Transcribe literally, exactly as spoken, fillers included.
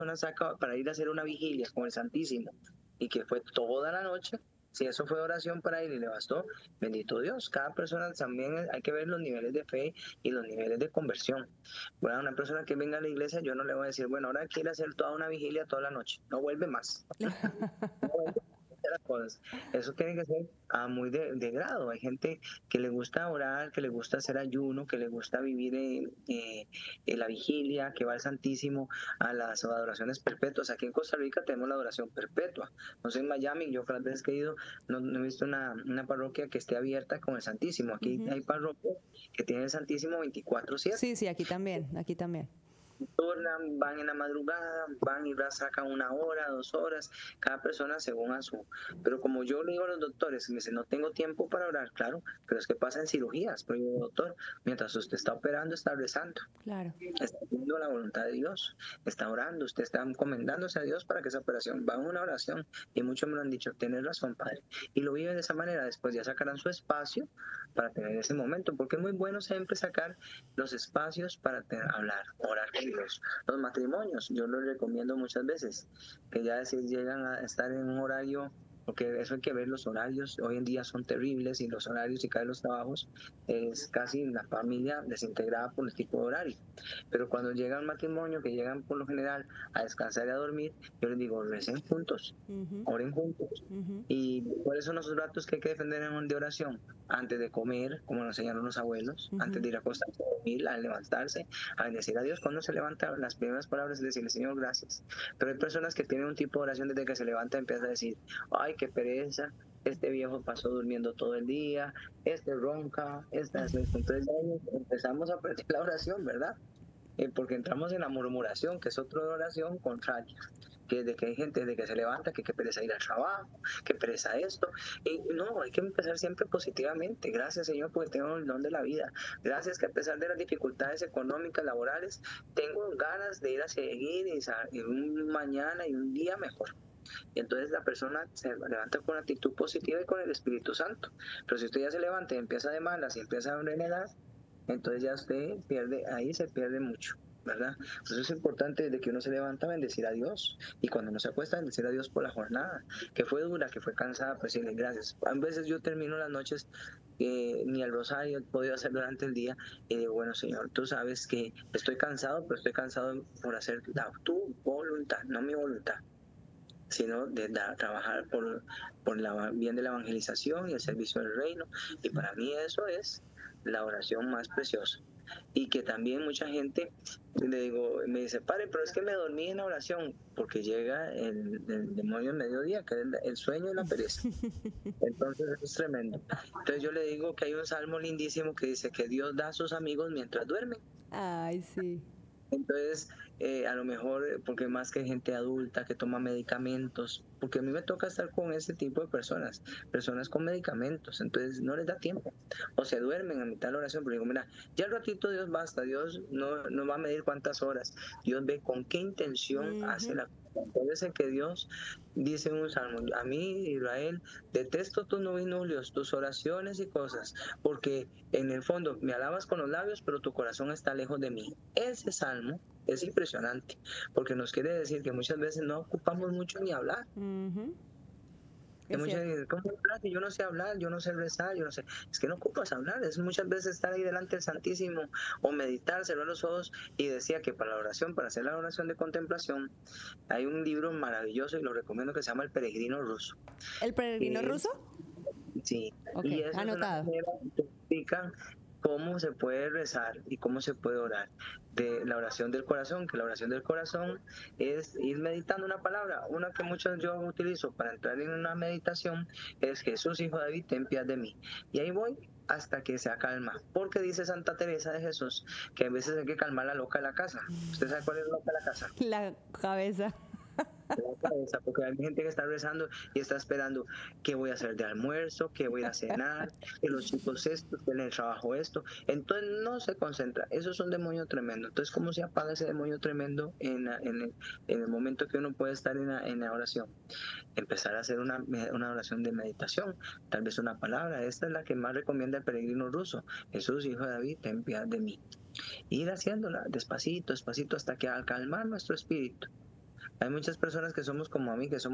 persona saca para ir a hacer una vigilia con el Santísimo y que fue toda la noche, si eso fue oración para él y le bastó, bendito Dios. Cada persona también hay que ver los niveles de fe y los niveles de conversión. Bueno, una persona que venga a la iglesia, yo no le voy a decir, bueno, ahora quiere hacer toda una vigilia toda la noche, no vuelve más. No vuelve las cosas. Eso tiene que ser ah, muy de, de grado. Hay gente que le gusta orar, que le gusta hacer ayuno, que le gusta vivir en, eh, en la vigilia, que va al Santísimo a las adoraciones perpetuas. Aquí en Costa Rica tenemos la adoración perpetua. No sé, en Miami, yo cada vez que he ido, no, no he visto una, una parroquia que esté abierta con el Santísimo. Aquí Ujú. hay parroquias que tienen el Santísimo veinticuatro siete. Sí, sí, aquí también, aquí también. Turnan, van en la madrugada, van y sacan una hora, dos horas, cada persona según a su. Pero como yo le digo a los doctores, me dicen, no tengo tiempo para orar, claro, pero es que pasa en cirugías. Pero yo digo, doctor, mientras usted está operando, está rezando, Claro. está haciendo la voluntad de Dios, está orando, usted está encomendándose a Dios para que esa operación va a una oración. Y muchos me lo han dicho, tienes razón, padre. Y lo viven de esa manera, después ya sacarán su espacio para tener ese momento, porque es muy bueno siempre sacar los espacios para tener, hablar, orar con Dios. Los matrimonios, yo los recomiendo muchas veces, que ya si llegan a estar en un horario, porque eso hay que ver, los horarios hoy en día son terribles y los horarios y cada los trabajos es casi la familia desintegrada por el tipo de horario. Pero cuando llega un matrimonio, que llegan por lo general a descansar y a dormir, yo les digo, recen juntos, Ujú, oren juntos. ujú. ¿Y cuáles son los datos que hay que defender en de oración? Antes de comer, como nos enseñaron los abuelos, antes Ujú. de ir a acostarse, a dormir, al levantarse, a bendecir a Dios. Cuando se levanta, las primeras palabras es decirle, Señor, gracias. Pero hay personas que tienen un tipo de oración desde que se levanta, empieza a decir, ay, qué pereza, este viejo pasó durmiendo todo el día, este ronca, este hace esto. Entonces ya empezamos a perder la oración, ¿verdad? Eh, porque entramos en la murmuración, que es otra oración contraria, que de que hay gente de que se levanta, que qué pereza ir al trabajo, que pereza esto, y no, hay que empezar siempre positivamente. Gracias, Señor, porque tengo el don de la vida. Gracias que a pesar de las dificultades económicas, laborales, tengo ganas de ir a seguir y, y un mañana y un día mejor. Y entonces la persona se levanta con actitud positiva y con el Espíritu Santo. Pero si usted ya se levanta y empieza de malas y empieza a renegar, entonces ya usted pierde, ahí se pierde mucho, ¿verdad? Por eso es importante desde que uno se levanta bendecir a Dios, y cuando uno se acuesta bendecir a Dios por la jornada, que fue dura, que fue cansada, pues decirle gracias. A veces yo termino las noches, eh, ni el rosario he podido hacer durante el día, y digo, bueno, Señor, tú sabes que estoy cansado, pero estoy cansado por hacer la, tu voluntad, no mi voluntad, sino de da, trabajar por, por el bien de la evangelización y el servicio del reino. Y para mí eso es la oración más preciosa. Y que también mucha gente, le digo, me dice, padre, pero es que me dormí en la oración, porque llega el, el demonio al mediodía, que es el, el sueño y la pereza. Entonces eso es tremendo. Entonces yo le digo que hay un salmo lindísimo que dice que Dios da a sus amigos mientras duermen. Ay, sí. Entonces, eh, a lo mejor, eh, porque más que gente adulta que toma medicamentos, porque a mí me toca estar con ese tipo de personas, personas con medicamentos, entonces no les da tiempo, o se duermen a mitad de la oración, pero digo, mira, ya el ratito Dios basta, Dios no, no va a medir cuántas horas, Dios ve con qué intención hace Ujú. la cosa. Entonces que Dios dice en un salmo, a mí, Israel, detesto tus novenulios, tus oraciones y cosas, porque en el fondo me alabas con los labios, pero tu corazón está lejos de mí. Ese salmo es impresionante, porque nos quiere decir que muchas veces no ocupamos mucho ni hablar. Ujú. Que Es muchas cierto. veces, ¿cómo hablar? Que yo no sé hablar, yo no sé rezar, yo no sé. Es que no ocupas hablar, es muchas veces estar ahí delante del Santísimo o meditar, cerrar los ojos. Y decía que para la oración, para hacer la oración de contemplación, hay un libro maravilloso y lo recomiendo que se llama El Peregrino Ruso. ¿El peregrino Y ruso? sí, Ok, y eso es una anotado. manera que explica cómo se puede rezar y cómo se puede orar. De la oración del corazón, que la oración del corazón es ir meditando una palabra. Una que muchos yo utilizo para entrar en una meditación es Jesús, hijo de David, ten piedad de mí. Y ahí voy hasta que se acalma. Porque dice Santa Teresa de Jesús que a veces hay que calmar la loca de la casa. ¿Usted sabe cuál es la loca de la casa? La cabeza. La cabeza, porque hay gente que está rezando y está esperando qué voy a hacer de almuerzo, qué voy a ir a cenar, que los chicos esto, que en el trabajo esto. Entonces no se concentra. Eso es un demonio tremendo. Entonces, ¿cómo se apaga ese demonio tremendo en, la- en, el, en el momento que uno puede estar en la, en la oración? Empezar a hacer una, una oración de meditación, tal vez una palabra. Esta es la que más recomienda el peregrino ruso. Jesús, hijo de David, ten piedad de mí. Ir haciéndola despacito, despacito, hasta que al calmar nuestro espíritu, Hay muchas personas que somos como a mí, que somos